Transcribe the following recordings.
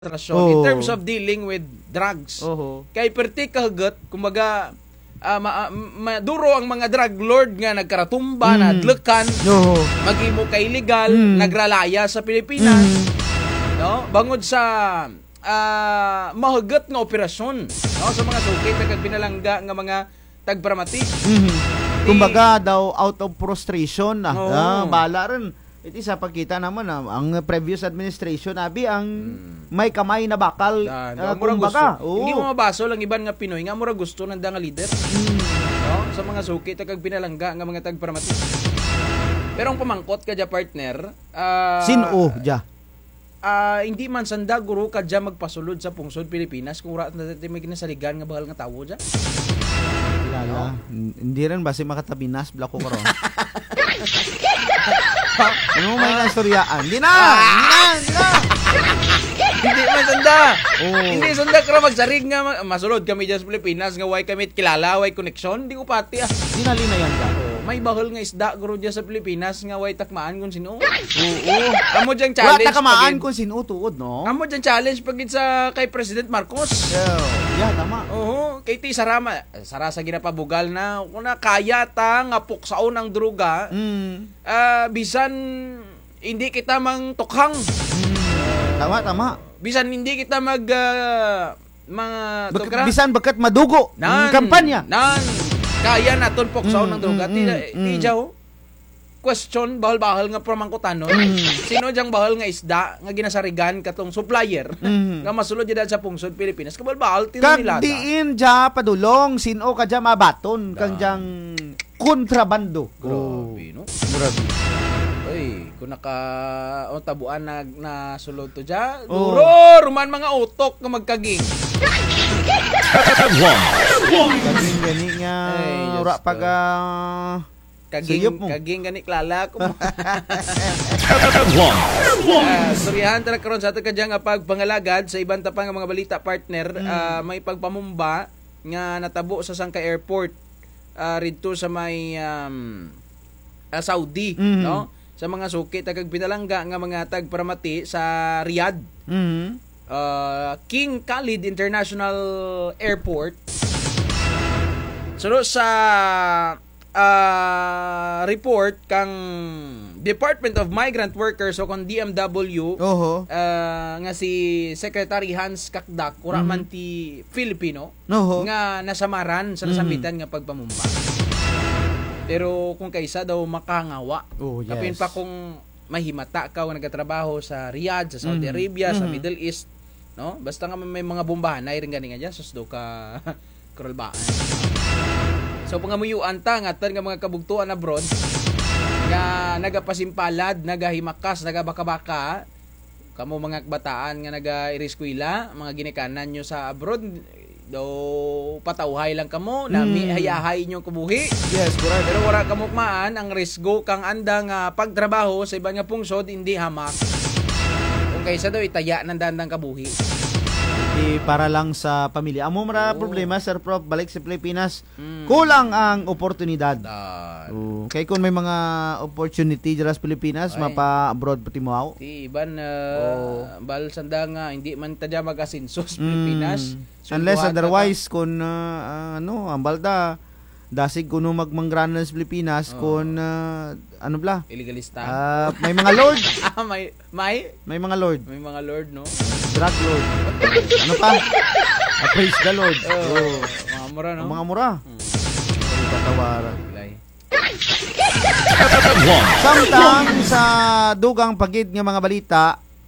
in terms of dealing with drugs. Kay perti kahagot, kumbaga, maduro ang mga drug lord nga nagkaratumba, nadlekan, magimo kay legal, nagralaya sa Pilipinas. No? Bangod sa mahagot nga operasyon, no? Sa mga sukit na binalangga nga mga tagpramati. Kumbaga daw out of frustration bala rin. Iti sa pagkita naman ang previous administration abi ang may kamay na bakal kumbaga. Hindi mo mabaso lang iban nga Pinoy nga mura gusto nanda nga leader. No? Sa mga sukit kag binalangga nga mga tagpramati. Pero ang pamangkot kadya partner, sino dya? Hindi man sanda guro kadya magpasulod sa pungsod Pilipinas kung rat na may ginasaligan nga bahal nga tawo dya. Lala. Hindi rin basi makatabinas blako karon. Ano may nastoryaan? Hindi na. Hindi man sanda. Hindi sanda kara magsarig nga masulod kami dyan sa Pilipinas nga way kami kilala, way connection, hindi ko pati Dinali na yan ka. May bahol nga isda guro dyan sa Pilipinas nga way takmaan kung sino. Amo dyan challenge. Wala takamaan kung sino tuod, no? Amo dyan challenge pagid sa kay President Marcos. Yeah, tama. Kay ti sara sa ginapabugal na kuna kaya ta nga puksaon ang droga. Bisan hindi kita mang tukhang. Tama. Bisan hindi kita bisan bakat madugo ng kampanya. Kaya naton puksaon ng droga. Ti jaw question bahal-bahal nga pramangkutanon. Sino jang bahal nga isda nga ginasarigan katong supplier nga masulod jud sa pungsod Pilipinas kabal-bahal tinilada. Kag diin ja padulong sino ka ja mabaton kang jang kontrabando. Grabe, no? Grabe. Oy, kung tabuan na sulod to ja, duro ruman mga utok nga magkaging. Kaging gani nga ura pag kaging gani klala ko. Storyahan tara karon sa ato kadyang pagpangalagad sa ibang tapang nga mga balita partner. May pagpamumba nga natabo sa Sangka Airport ridto sa may Saudi, no? Sa mga sukit kag pinalangga nga mga tagparamati sa Riyadh. King Khalid International Airport. Sunod sa report kang Department of Migrant Workers o kung DMW nga si Secretary Hans Kakdak ura man ti Filipino nga nasamaran sa nasambitan nga pagpamumba. Pero kung kaysa daw makangawa. Kapin pa kung mahimata ka o nagatrabaho sa Riyadh, sa Saudi Arabia, sa Middle East, no? Basta nga may mga bombahan na rin gani nga dyan, susdo ka kuralbaan. So pangamuyuan ta nga tan nga mga kabugtuan abroad nga nagapasimpalad, nagahimakas, nagabaka-baka, kamo mga kabataan nga naga-ireskwela, mga ginikanan nyo sa abroad, daw patawhay lang kamo, nami hayahay nyo kabuhi. Yes, correct. Pero wala kamo maan ang risgo kang anda nga pagtrabaho sa ibang nga pungsod hindi hamak. Kung kaysa daw itaya ng dandang kabuhi. Para lang sa pamilya. Amo mara problema, Sir Prof, balik sa Pilipinas. Kulang ang oportunidad. Kaya kung may mga opportunity dira sa Pilipinas, mapa-abroad pati mo ako. Iban, bal sanda nga, hindi man tadya mag-asinso sa Pilipinas. Unless otherwise, kung ang balda, dasig kuno magmanggranan sa Pilipinas, kung illegalista. May mga lord. May mga lord. May mga lord, no? Drug lord. Ano pa? Praise the Lord. Mga mura, no? Mga mura. Patawaran. Samtang sa dugang pagid nga mga balita,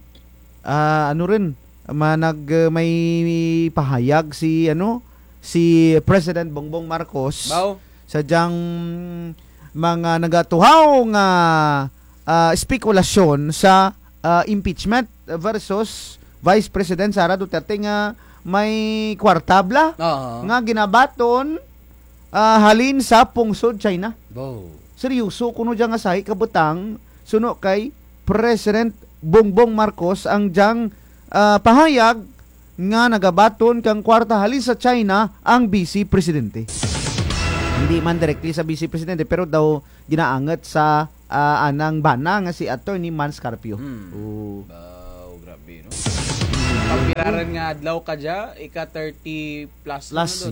may pahayag si President Bongbong Marcos sadyang mga nagatuhaw nga spekulasyon sa impeachment versus Vice President Sara Duterte nga may kwartabla nga ginabaton halin sa pungsod China. Seryoso kuno dyan nga sahi kabutang suno kay President Bongbong Marcos ang diyang pahayag nga nagabaton kang kwarta halin sa China ang Vice Presidente. Hindi man directly sa Vice Presidente pero daw ginaangat sa anang bana nga si Attorney Mans Carpio. Grabe, no? Pagpiraran nga adlaw ka dya, ika 30 plus,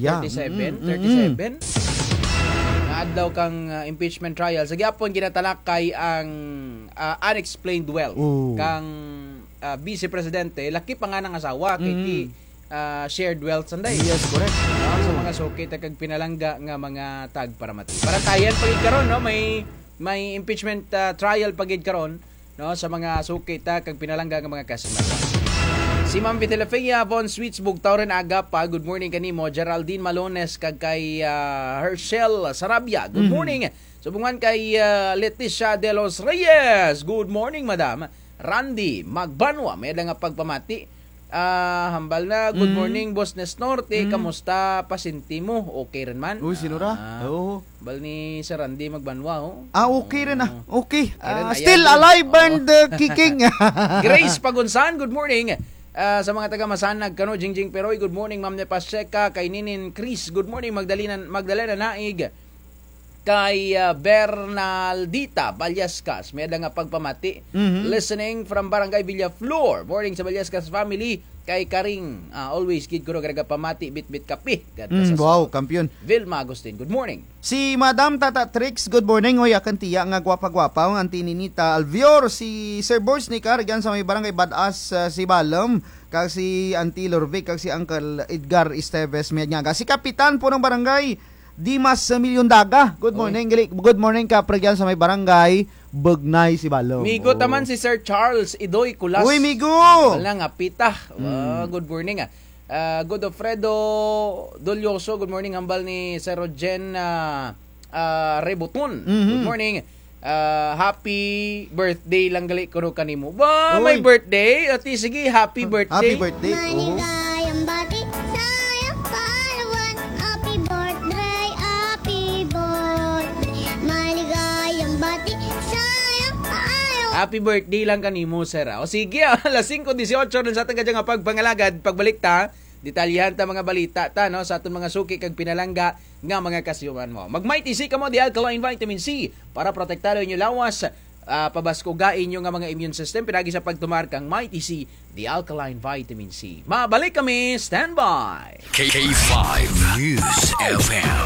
37. Nga adlaw kang impeachment trial. Sa gyapon ginatalakay ang unexplained wealth kang Vice Presidente, laki pa nga ng asawa kay shared wealth sanday. Yes, correct. Sa mga sukit kag pinalangga nga mga tag para mati. Para tayan pagid karon no, may impeachment trial pagid karon no sa mga sukit kag pinalangga nga mga kasamaran. Si Ma'am Vitelafea von Sweetsburg Tauren aga pa. Good morning kanimo. Geraldine Malones kag kay Herschel Sarabia. Good morning. Subungan kay Leticia de los Reyes. Good morning, madam. Randy Magbanwa, may nga pagpamati. Hambal na. Good morning, Boss Nesnorte. Kamusta pasinti mo? Okay rin man? Uy, sinura? Oo. Hambal ni Sir Randy Magbanwa. Okay rin Okay. Still alive and kicking. Grace Pagunsan, good morning. Sa mga taga Masanag, Kano, Jingjing Peroy, good morning. Ma'am Nepaseca, kay Ninin Chris, good morning. Magdalena Naig. Kay Bernaldita Balyascas, may nga pagpamati. Listening from Barangay Villaflor. Morning sa Balyascas family. Kay Karing, always kid ko graga pamati, bit-bit kape. Wow, kampiyon. Vilma Agustin, good morning. Si Madam Tata Trix, good morning. Oy, akan tiya nga gwapa-gwapa ang Auntie Ninita Alvior. Si Sir Borsnik Argan sa may barangay Badaas si Balam. Kag si Auntie Lorvic, kag si Uncle Edgar Esteves Mianyaga. Si Kapitan po ng barangay Dimas Milyondaga. Good morning. Good morning ka pregyan sa may barangay Bagnay si Balong. Migo taman si Sir Charles Idoy Kulas. Uy, migo. Wala nga pita. Good morning. Godofredo Dolioso, good morning. Hambal ni Sir Rogen Reboton. Good morning. Happy birthday lang gali ko kanimo. Ba, may birthday. Ati sige, happy birthday. Happy birthday. Maligayang bati sayang palawan. Happy birthday, happy birthday. Maligayang bati sayang palawan. Happy birthday lang kanimo, sir. O sige, alas 5:18 nun sa taga nga pagpangalagad, pagbalik ta, detalyahan ta mga balita ta no sa aton mga suki kag pinalangga nga mga kasiyuman mo. Mag-Mighty C kamo di alkaline vitamin C para protektado inyo lawas, pabaskugain nyo nga mga immune system pinagi sa pagtumar kang Mighty C, the alkaline vitamin C. Mabalik kami, standby. K5 News FM.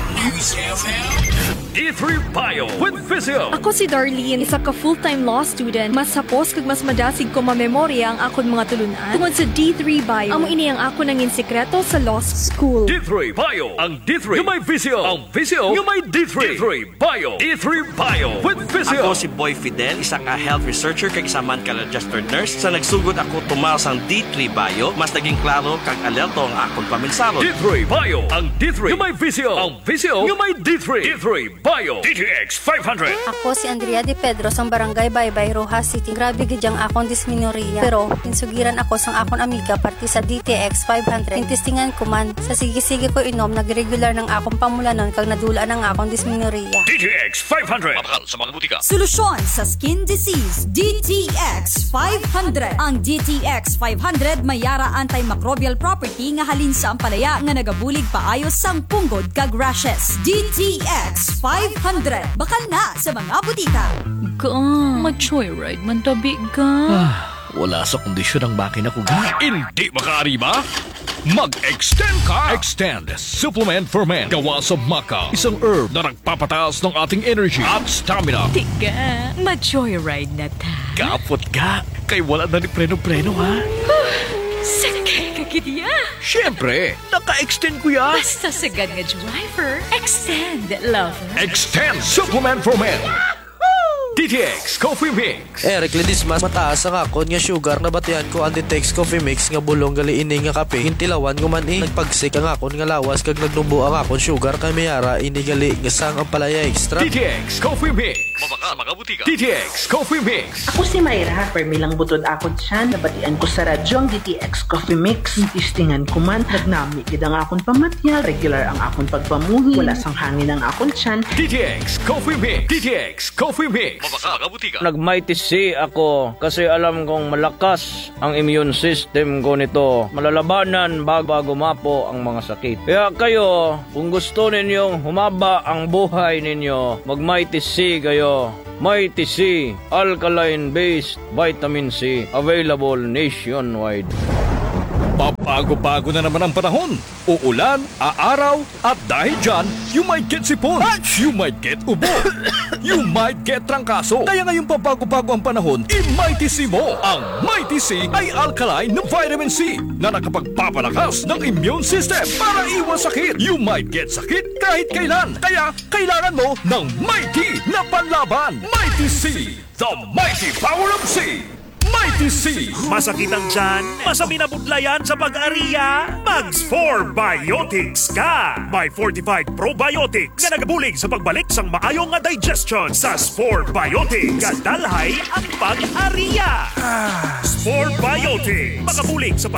D3 Bio with Physio. Ako si Darlene, isa ka full-time law student. Mas sapos kag mas madasig ko mamemorya ang akon mga tulunan tungod sa D3 Bio. Amo ini ang ako nangin sekreto sa law school. D3 Bio. Ang D3 yung may Physio. Ang Physio yung may D3. D3 Bio. D3 Bio with Physio. Ako si Boy Fidel, isa ka health researcher kag isa man ka registered nurse. Sa nagsugod ako tumaw sang D3 Bio, mas naging klaro kag alerto ang akon paminsalo. D3 Bio. Ang D3 yung may Physio. Ang Physio yung may D3. D3 Bio. DTX 500. Ako si Andrea Di Pedro sang barangay Baybay, Rojas City. Grabe gidyang akong dysmenorrhea. Pero pinsugiran ako sang akon amiga parti sa DTX 500. Tintistingan ko man sa sige-sige ko inom nagregular ng akong pamulanon kag nadula ng akong dysmenorrhea. DTX 500. Mabakal sa mga butika. Solusyon sa skin disease, DTX 500. Ang DTX 500 may yara antimicrobial property nga halin sa ampalaya nga nagabulig paayos sang punggod kag rashes. DTX 500. Bakal na sa mga butika. Mag-joyride man tabi ka. Wala sa kondisyon ang makina ko. Hindi makaari ba? Mag-extend ka! Extend Supplement for Men. Gawa sa maca. Isang herb na nagpapataas ng ating energy at stamina. Tiga, mag-joyride na ta. Kapot ka. Kay wala na ni preno-preno ha. Sakay ka kitiya. Siyempre, naka-extend ko yan. Basta sagad nga driver, extend lover. Extend Supplement for Men. DTX Coffee Mix. Eric Ledismas, mataas ang akon nga sugar na batian ko Antitex Coffee Mix nga bulong gali ini nga kape. Hintilawan ko man nagpagsik ang akon nga lawas kag nagnumbo ang akon sugar kay mayara ini gali nga sang ang palaya extra. DTX Coffee Mix. Mabaka mga butika. DTX Coffee Mix. Ako si Mayra, permilang butod akon siya, nabatian ko sa radyo ang DTX Coffee Mix. Tistingan ko man, nagnami gid ang akon pamatyal, regular ang akon pagpamuhi, wala sang hangin ang akon tiyan. DTX Coffee Mix. DTX Coffee Mix. Nag-Mighty C ako kasi alam kong malakas ang immune system ko nito. Malalabanan bago mapo ang mga sakit. Kaya kayo, kung gusto ninyong humaba ang buhay ninyo, mag-Mighty C kayo. Mighty C, alkaline-based vitamin C, available nationwide. Pabago-bago na naman ang panahon. Uulan, aaraw, at dahil dyan, you might get sipon, you might get ubo, you might get trangkaso. Kaya ngayong pabago-bago ang panahon, i-Mighty C mo. Ang Mighty C ay alkaline na vitamin C na nakapagpapalakas ng immune system para iwas sakit. You might get sakit kahit kailan. Kaya kailangan mo ng Mighty na panlaban. Mighty C, the mighty power of C. Mighty C. Masakit ang tiyan? Masami na budlayan sa pag-ariya? Mags 4 Biotics ka! May fortified probiotics nga nagabulig sa pagbalik sang maayong nga digestion sa Spore Biotics. Kadalhay ang pag-ariya. Spore Biotics. Makabulig sa